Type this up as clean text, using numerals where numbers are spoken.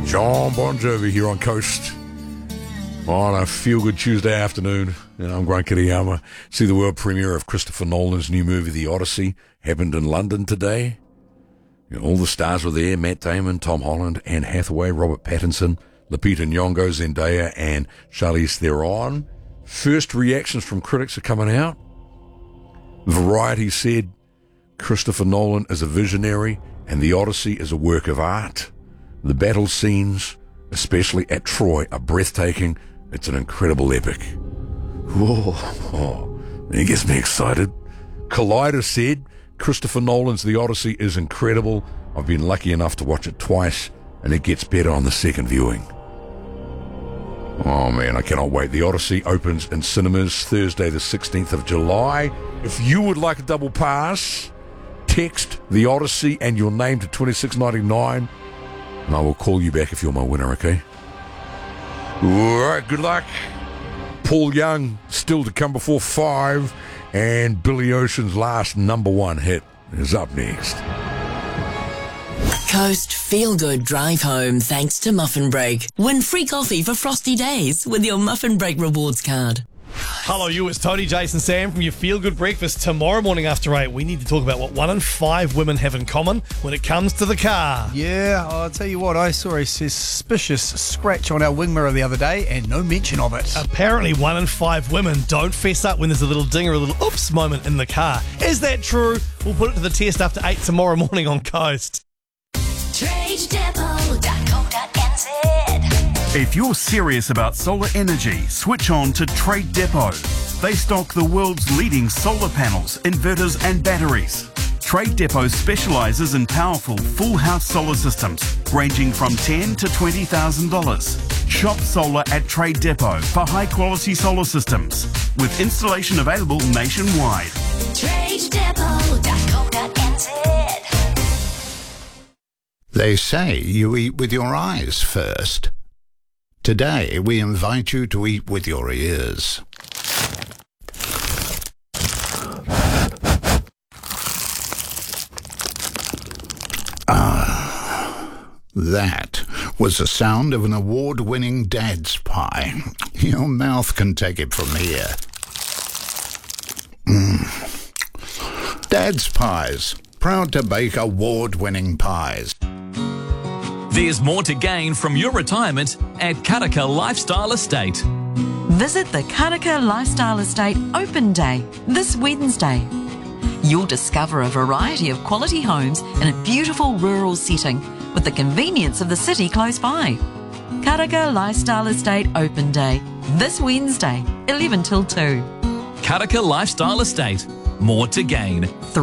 John Bon Jovi here on Coast on a feel-good Tuesday afternoon. And I'm Grant Kiriyama. See the world premiere of Christopher Nolan's new movie, The Odyssey, happened in London today. All the stars were there: Matt Damon, Tom Holland, Anne Hathaway, Robert Pattinson, Lupita Nyong'o, Zendaya, and Charlize Theron. First reactions from critics are coming out. Variety said Christopher Nolan is a visionary and The Odyssey is a work of art. The battle scenes, especially at Troy, are breathtaking. It's an incredible epic. Whoa, it gets me excited. Collider said Christopher Nolan's The Odyssey is incredible. I've been lucky enough to watch it twice, and it gets better on the second viewing. Oh man, I cannot wait. The Odyssey opens in cinemas Thursday the 16th of July. If you would like a double pass, text The Odyssey and your name to $26.99, and I will call you back if you're my winner, okay? Alright, good luck. Paul Young still to come before 5, and Billy Ocean's last number one hit is up next. Coast Feel Good Drive Home thanks to Muffin Break. Win free coffee for frosty days with your Muffin Break rewards card. Hello, you. It's Tony, Jason, Sam from your Feel Good Breakfast. Tomorrow morning after 8, we need to talk about what 1 in 5 women have in common when it comes to the car. Yeah, I'll tell you what, I saw a suspicious scratch on our wing mirror the other day and no mention of it. Apparently 1 in 5 women don't fess up when there's a little ding or a little oops moment in the car. Is that true? We'll put it to the test after 8 tomorrow morning on Coast. TradeDepot.co.nz. If you're serious about solar energy, switch on to Trade Depot. They stock the world's leading solar panels, inverters and batteries. Trade Depot specialises in powerful full house solar systems ranging from $10,000 to $20,000. Shop solar at Trade Depot for high quality solar systems with installation available nationwide. TradeDepot.co.nz. They say you eat with your eyes first. Today, we invite you to eat with your ears. That was the sound of an award-winning Dad's Pie. Your mouth can take it from here. Dad's Pies, proud to bake award-winning pies. There's more to gain from your retirement at Karaka Lifestyle Estate. Visit the Karaka Lifestyle Estate Open Day this Wednesday. You'll discover a variety of quality homes in a beautiful rural setting with the convenience of the city close by. Karaka Lifestyle Estate Open Day this Wednesday, 11 till 2. Karaka Lifestyle Estate. More to gain.